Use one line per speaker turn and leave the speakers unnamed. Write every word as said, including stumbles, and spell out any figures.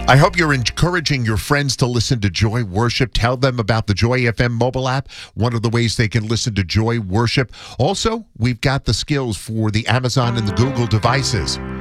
I hope you're encouraging your friends to listen to Joy Worship. Tell them about the Joy F M mobile app, one of the ways they can listen to Joy Worship. Also, we've got the skills for the Amazon and the Google devices.